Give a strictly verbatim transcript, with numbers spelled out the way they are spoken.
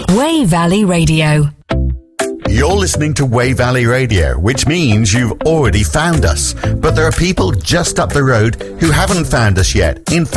Wey Valley Radio. You're listening to Wey Valley Radio, which means you've already found us. But there are people just up the road who haven't found us yet. In fact,